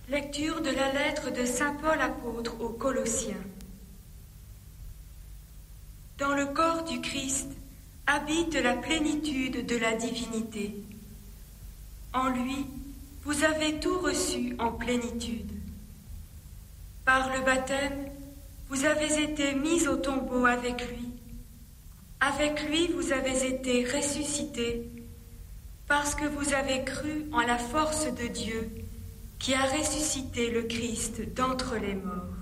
Lecture de la lettre de saint Paul apôtre aux Colossiens. Dans le corps du Christ habite la plénitude de la divinité. En lui, vous avez tout reçu en plénitude. Par le baptême, vous avez été mis au tombeau avec lui. Avec lui, vous avez été ressuscités parce que vous avez cru en la force de Dieu qui a ressuscité le Christ d'entre les morts.